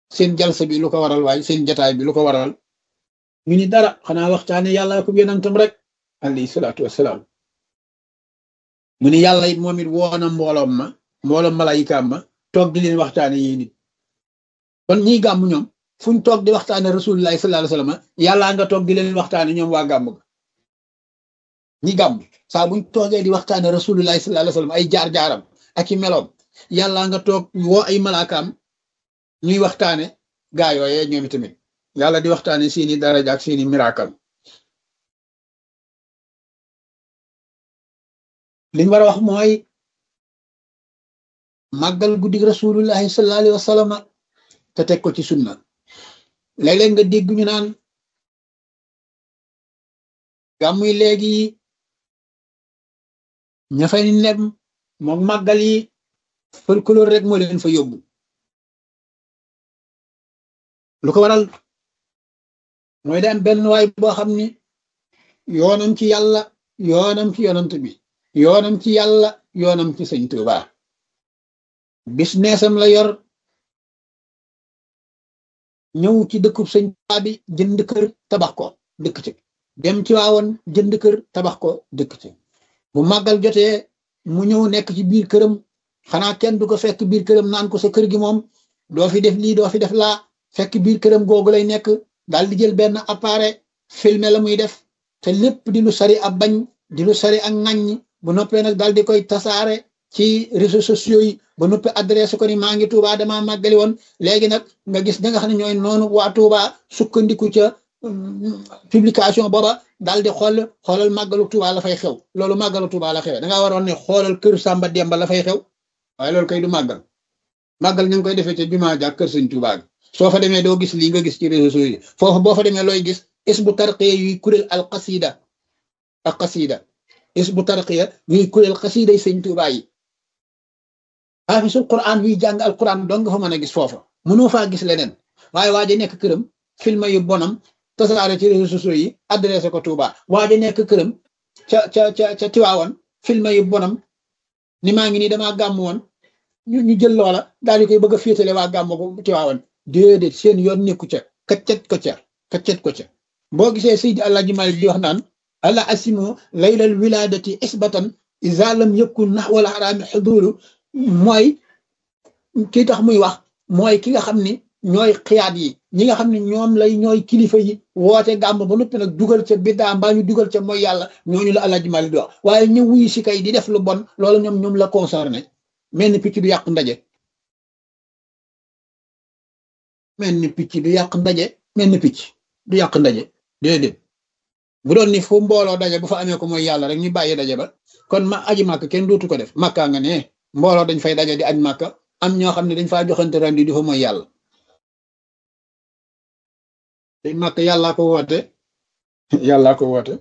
seen jalsa bi lu ko waral waaye seen jataay bi lu ko waral ñu ni dara xanaa waxtaane yàlla ko yonentam rek alayhi salaatu wassalaam mu ni yàlla it moom it woona mbooloom malayikaam ma toog di leen waxtaane yi nit kon ñiy gàmm ñoom fuñ toog di waxtaane rasulullahi sallallahu alayhi wasallam yàllaa nga toog di leen waxtaane ñoom waa gàmm ga ñi gàmm saa buñ toogee di waxtaane rasulullahi sallallahu alayhi wasallam ay jaar-jaaram ak i meloom yàllaa nga toog woo ay malaakaam ñuy waxtaane gaa yooyee ñoom tamit yàlla di waxtaane seeni daraja ak seeni miraakal liñ war a wax mooy màggal guddi rasulullahi sallallahu alayhi wasallam te teg ko ci sunna léeg-léeg nga dégg ñu naan gàmmu yi léegi ña fay nem moom màggal yi folklore rek moo leen fa yóbbu lu ko waral mooy daan benn waay boo xam ni yoonam ci yàlla yoonam ci yonant bi yoonam ci yàlla yoonam ci sëñ Tuuba businessam la yor ñëw ci dëkkub sëñ Tuuba bi jënd kër tabax ko dëkk ci dem ci waawoon jënd kër tabax ko dëkk ci bu màggal jotee mu ñëw nekk ci biir këram xanaa kenn du ko fekk biir këram naan ko sa kër gi moom doo fi def lii doo fi def laa fekk biir këram googu lay nekk daal di jël benn appareil filmer la muy def te lépp di lu sari ab bañ di lu sari ak ŋàññ bu noppee nag daal di koy tasaare ci réseaux sociaux yi ba noppee adressé ko ni maa ngi Tuuba damaa màggali woon léegi nag nga gis ña nga xam ne ñooy noonu waa Tuuba sukkandiku ca publication booba daal di xoolal màggalu Tuuba la fay xew loolu màggalu Tuuba la xew da ngaa waroon ne xoolal kër Samba Demba la fay xew waaye loolu kay du màggal màggal ñu ngi koy defee ca jumaa ja kër sëñ Tuuba gi soo fa demee doo gis lii nga gis ci réseaux sociaux yi foofu boo fa demee looy gis isbu tarqiya yuy kuréel al qasida ak qasida isbu tarqiya yuy kuréel qasida yi sëñ Tuuba yi xaafisul Qur'an yuy jàng al Qur'an dong nga fa mën a gis foofa mënoo faa gis leneen waaye waa ja nekk këram film yu bonam tasaare ci réseaux sociaux yi adressé ko Touba waa ja nekk këram ca Tiwaawan film yu bonam ni maa ngi nii damaa gàmm woon ñu jël loola daal di koy bëgg a féetale waa gàmm ko Tiwaawan déedéet seen yoon nekku ca kaccet ko ca boo gisee Seydi Alaaji Maalik di wax naan ala asimo laylal wiladati isbatan iza lam yakun nahwal harami xudulu mooy kii tax muy wax mooy ki nga xam ni ñooy xiyaat yi ñi nga xam ne ñoom lay ñooy kilifa yi woote gàmm ba noppi nag dugal ca biddaa mbaa ñu dugal ca mooy yàlla ñooñu la Alaaji Maalik di wax waaye ñu wuyu si kay di def lu bon loolu ñoom la concerné mel ni picc du yàq ndaje mel ni picc du yàq ndaje mel ni picc du yàq ndaje déedéet bu doon ni fu mbooloo daje bu fa amee ko mooy yàlla rek ñu bàyyi daje ba kon ma aji màkk kenn dootu ko def màkkaa nga ne mbooloo dañ fay daje di aj màkka am ñoo xam ne dañ faa joxante rendi di fa mooy yàlla dañ màkk yàllaa ko woote yàlla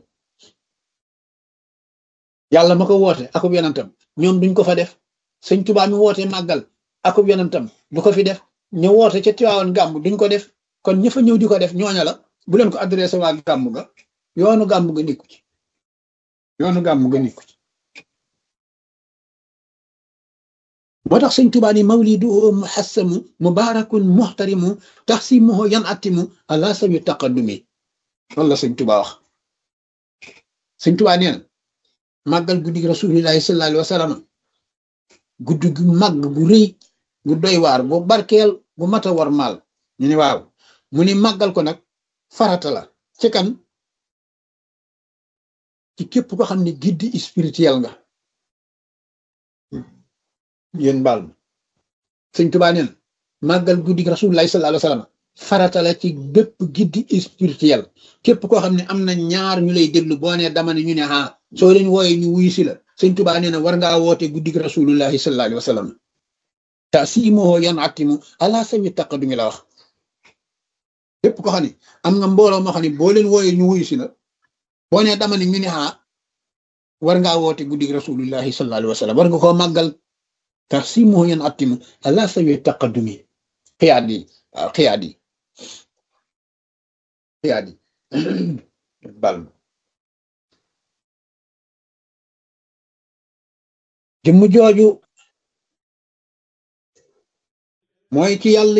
ma ko woote akub yonentam ñoom duñ ko fa def sëñ Tuubaa mi woote màggal akub yonentam du ko fi def ñu woote ca Tiwaawan gàmm duñ ko def kon ña fa ñëw di ko def ñooña la bu leen ko adressé waa gàmm ga yoonu gàmm ga nikku ci moo tax sëñ Tuubaa ni mawliduhu muhassamu mubarakun muhtarimu taxsimuhu yan atimu ala sawi taqaddumi loolu la sëñ Tuubaa wax sëñ Tuubaa nee na màggal guddi rasulillahi sallallahu alayhi wa sallam guddi gu màgg gu rëy gu doy waar gu barkeel gu mat a war maal ñu ni waaw mu ni màggal ko nag farata la ci kan ci képp ko xam ne guide spirituel nga yéen baal ma sëñ Tuubaa nee na màggal guddi rasulullahi sallallahu alayhi wa sallam farata la ci bépp guide spirituel képp koo xam ne am na ñaar ñu lay déglu boo nee dama ne ñu ne soo leen wooyee ñu wuyu si la sëñ Tuubaa nee na war ngaa woote guddi rasulullahi sallallahu alayhi wa sallam taasimoo yan atimu ala sawi taqadumi la wax képp ko xam ne am nga mbooloo moo xam ne boo leen wooyee ñu wuyu si la boo nee dama ne ñu ne war ngaa woote guddi rasulullahi sallallahu alayhi wa sallam war nga koo màggal taasimoo yan atimu ala sawi taqadumi xiyaat yi waaw xiyaat yi bal jëmm jooju mooy ci yàlla